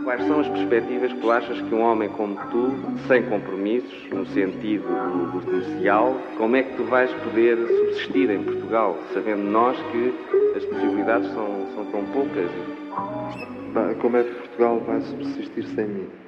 Quais são as perspectivas que tu achas que um homem como tu, sem compromissos, no sentido do comercial, como é que tu vais poder subsistir em Portugal, sabendo nós que as possibilidades são tão poucas? Como é que Portugal vai subsistir sem mim?